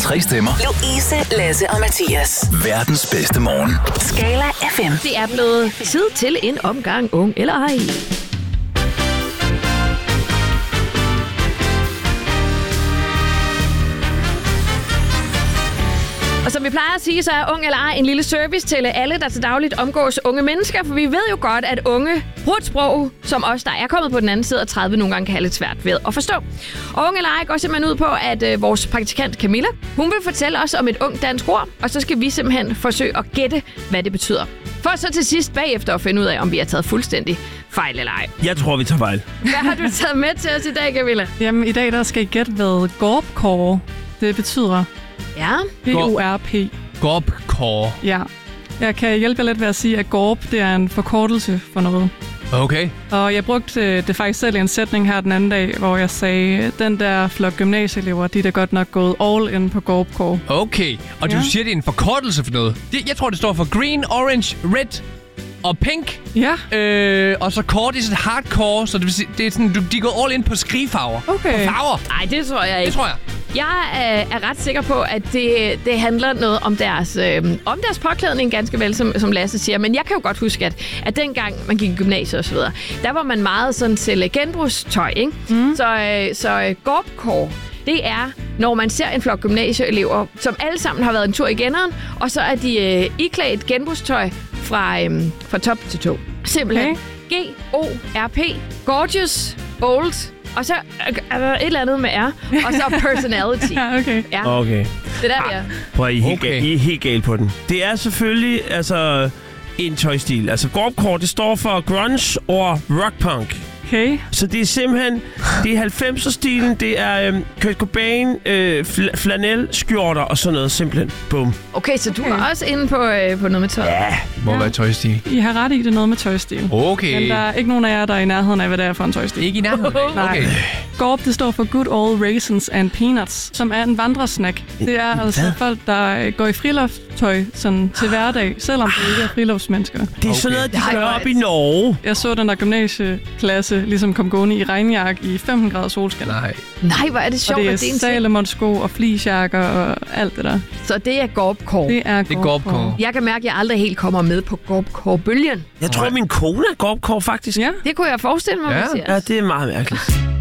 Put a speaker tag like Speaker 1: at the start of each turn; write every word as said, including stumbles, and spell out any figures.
Speaker 1: Tre stemmer.
Speaker 2: Louise, Lasse og Mathias.
Speaker 1: Verdens bedste morgen.
Speaker 2: Skala F M.
Speaker 3: Det er blevet tid til en omgang ung eller ej. Og som vi plejer at sige, så er ung eller ej en lille service til alle, der til dagligt omgås unge mennesker. For vi ved jo godt, at unge bruger et sprog, som os, der er kommet på den anden side af tredive, nogle gange kan have lidt svært ved at forstå. Og ung eller ej går simpelthen ud på, at øh, vores praktikant Camilla, hun vil fortælle os om et ung dansk ord, og så skal vi simpelthen forsøge at gætte, hvad det betyder. For så til sidst bagefter at finde ud af, om vi har taget fuldstændig fejl eller ej.
Speaker 4: Jeg tror, vi tager fejl.
Speaker 3: Hvad har du taget med til os i dag, Camilla?
Speaker 5: Jamen, i dag der skal I gætte, hvad gorpcore det betyder.
Speaker 3: Ja.
Speaker 5: G O R P.
Speaker 6: Gorpcore.
Speaker 5: Ja. Jeg kan hjælpe jer lidt ved at sige, at gorp, det er en forkortelse for noget.
Speaker 6: Okay.
Speaker 5: Og jeg brugte det faktisk selv i en sætning her den anden dag, hvor jeg sagde, den der flok gymnasieelever, de er da godt nok gået all in på gorpcore.
Speaker 6: Okay. Og du
Speaker 5: Ja.
Speaker 6: siger, det er en forkortelse for noget. Det, jeg tror, det står for green, orange, red og pink.
Speaker 5: Ja.
Speaker 6: Øh, og så core, det er sådan hardcore, så det, vil sige, det er sådan, du, de går all in på skrigfarver.
Speaker 5: Okay.
Speaker 6: På farver.
Speaker 3: Nej, det tror jeg ikke.
Speaker 6: Det tror jeg.
Speaker 3: Jeg øh, er ret sikker på, at det, det handler noget om deres, øh, om deres påklædning, ganske vel, som, som Lasse siger. Men jeg kan jo godt huske, at, at dengang man gik i gymnasiet og så videre, der var man meget sådan til genbrugstøj, ikke? Mm. Så, øh, så øh, gorpcore, det er, når man ser en flok gymnasieelever, som alle sammen har været en tur i genneren, og så er de øh, iklædt genbrugstøj fra, øh, fra top til tå. Simpelthen. Okay. G O R P. Gorgeous, old. Og så er der et eller andet med R. Og så personality.
Speaker 5: Ja, okay.
Speaker 3: Ja,
Speaker 4: Okay.
Speaker 3: det er der, vi er.
Speaker 4: Prøv at I er helt,
Speaker 6: Okay.
Speaker 4: okay. I er helt galt på den. Det er selvfølgelig altså en tøjstil. Altså gorpcore, det står for grunge og rockpunk.
Speaker 5: Okay.
Speaker 4: Så det er simpelthen, det er halvfemser-stilen, det er øhm, Kurt Cobain, øh, fl- flanelskjorter og sådan noget, simpelthen. Bum.
Speaker 3: Okay, så du er også inde på, øh, på noget med tøj.
Speaker 4: Ja.
Speaker 6: Det må
Speaker 5: Ja.
Speaker 6: være tøjstil.
Speaker 5: I har ret i, det er noget med tøjstil.
Speaker 6: Okay.
Speaker 5: Men der er ikke nogen af jer, der er i nærheden af, hvad det er for en tøjstil.
Speaker 6: Ikke i nærheden.
Speaker 5: Nej.
Speaker 6: Okay.
Speaker 5: Gorp, det står for Good Old Raisins and Peanuts, som er en vandresnack. Det er altså
Speaker 4: Hvad?
Speaker 5: folk, der går i frilufttøj sådan til hverdag, selvom de ikke er friluftsmennesker.
Speaker 4: Det er okay. sådan noget, de
Speaker 3: Nej,
Speaker 4: gør
Speaker 3: hvor er
Speaker 4: op
Speaker 3: det-
Speaker 4: i Norge.
Speaker 5: Jeg så den der gymnasieklasse ligesom kom gående i regnjakke i femten grader solskin.
Speaker 6: Nej.
Speaker 3: Nej, hvor er det
Speaker 5: Og
Speaker 3: sjovt,
Speaker 5: det er
Speaker 3: at det er en ting.
Speaker 5: Salomon-sko og fleecejakker og alt det der.
Speaker 3: Så det er gorpcore.
Speaker 5: Det er
Speaker 6: Det er gorpcore.
Speaker 3: Jeg kan mærke, at jeg aldrig helt kommer med på gorpcore-bølgen.
Speaker 4: Jeg tror, min kone er gorpcore, faktisk.
Speaker 5: Ja.
Speaker 3: Det kunne jeg forestille mig,
Speaker 6: Ja.
Speaker 3: Mathias.
Speaker 4: Ja, det er meget mærkeligt.